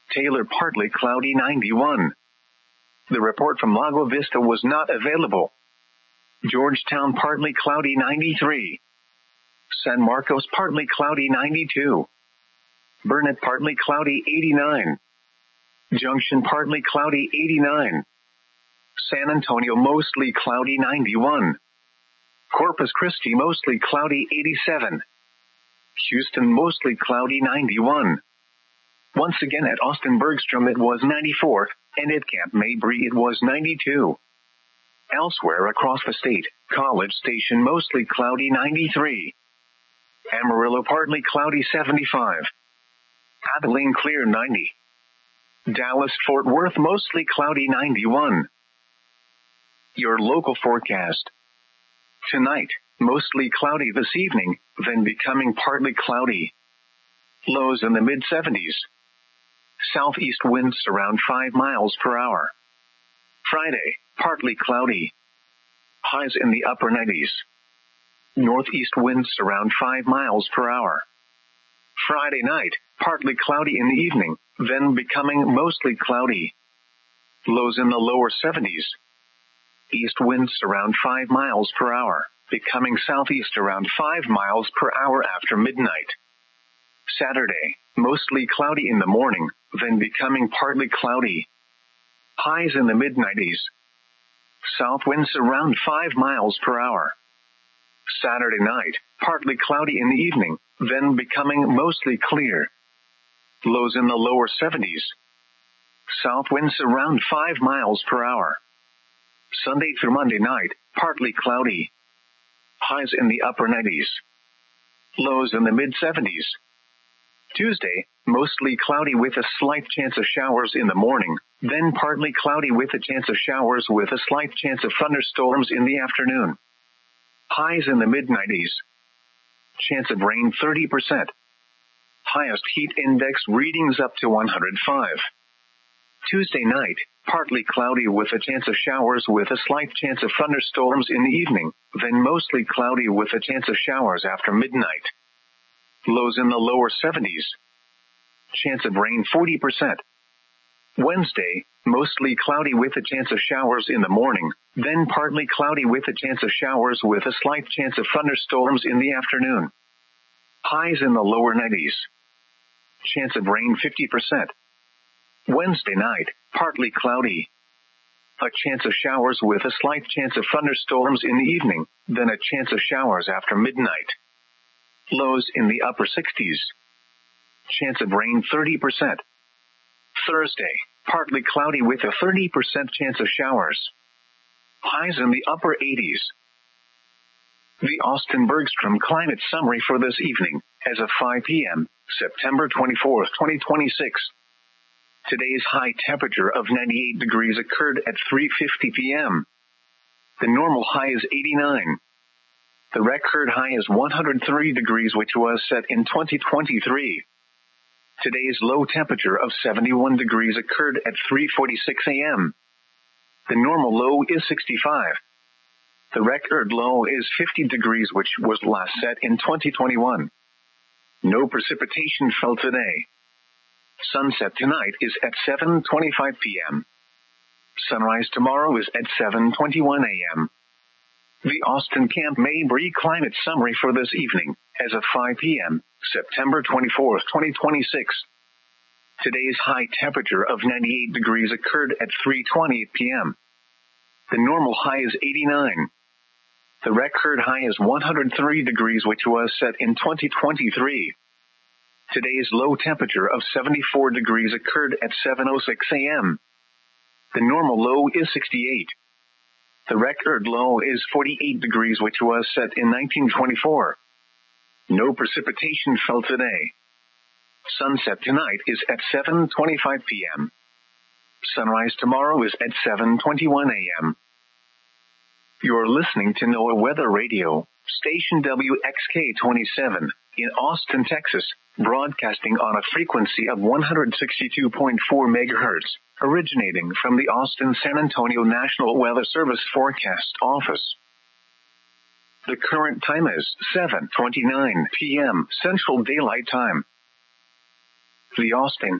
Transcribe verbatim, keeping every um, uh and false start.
Taylor partly cloudy ninety-one. The report from Lago Vista was not available. Georgetown partly cloudy ninety-three. San Marcos partly cloudy ninety-two. Burnet partly cloudy eighty-nine. Junction partly cloudy eighty-nine. San Antonio mostly cloudy ninety-one. Corpus Christi mostly cloudy eighty-seven. Houston mostly cloudy ninety-one. Once again at Austin Bergstrom it was ninety-four, and at Camp Mabry it was ninety-two. Elsewhere across the state, College Station mostly cloudy ninety-three. Amarillo partly cloudy seventy-five. Abilene clear ninety. Dallas-Fort Worth mostly cloudy ninety-one. Your local forecast. Tonight, mostly cloudy this evening, then becoming partly cloudy. Lows in the mid seventies. Southeast winds around five miles per hour. Friday, partly cloudy. Highs in the upper nineties. Northeast winds around five miles per hour. Friday night, partly cloudy in the evening, then becoming mostly cloudy. Lows in the lower seventies. East winds around five miles per hour, becoming southeast around five miles per hour after midnight. Saturday, mostly cloudy in the morning, then becoming partly cloudy. Highs in the mid nineties. South winds around five miles per hour. Saturday night, partly cloudy in the evening, then becoming mostly clear. Lows in the lower seventies. South winds around five miles per hour. Sunday through Monday night, partly cloudy. Highs in the upper nineties. Lows in the mid seventies. Tuesday, mostly cloudy with a slight chance of showers in the morning, then partly cloudy with a chance of showers with a slight chance of thunderstorms in the afternoon. Highs in the mid nineties. Chance of rain thirty percent. Highest heat index readings up to one hundred five. Tuesday night, partly cloudy with a chance of showers with a slight chance of thunderstorms in the evening, then mostly cloudy with a chance of showers after midnight. Lows in the lower seventies. Chance of rain forty percent. Wednesday, mostly cloudy with a chance of showers in the morning, then partly cloudy with a chance of showers with a slight chance of thunderstorms in the afternoon. Highs in the lower nineties. Chance of rain fifty percent. Wednesday night, partly cloudy. A chance of showers with a slight chance of thunderstorms in the evening, then a chance of showers after midnight. Lows in the upper sixties. Chance of rain thirty percent. Thursday, partly cloudy with a thirty percent chance of showers. Highs in the upper eighties. The Austin Bergstrom Climate Summary for this evening, as of five p.m., September twenty-fourth, twenty twenty-six. Today's high temperature of ninety-eight degrees occurred at three fifty p.m. The normal high is eighty-nine. The record high is one hundred three degrees, which was set in twenty twenty-three. Today's low temperature of seventy-one degrees occurred at three forty-six a.m. The normal low is sixty-five. The record low is fifty degrees, which was last set in twenty twenty-one. No precipitation fell today. Sunset tonight is at seven twenty-five p.m. Sunrise tomorrow is at seven twenty-one a.m. The Austin Camp Mabry Climate Summary for this evening, as of five p.m., September twenty-fourth, twenty twenty-six. Today's high temperature of ninety-eight degrees occurred at three twenty p.m. The normal high is eighty-nine. The record high is one hundred three degrees, which was set in twenty twenty-three. Today's low temperature of seventy-four degrees occurred at seven oh six a.m. The normal low is sixty-eight. The record low is forty-eight degrees, which was set in nineteen twenty-four. No precipitation fell today. Sunset tonight is at seven twenty-five p.m. Sunrise tomorrow is at seven twenty-one a.m. You're listening to NOAA Weather Radio, station W X K twenty-seven, in Austin, Texas, broadcasting on a frequency of one hundred sixty-two point four megahertz, originating from the Austin-San Antonio National Weather Service Forecast Office. The current time is seven twenty-nine p.m. Central Daylight Time. The Austin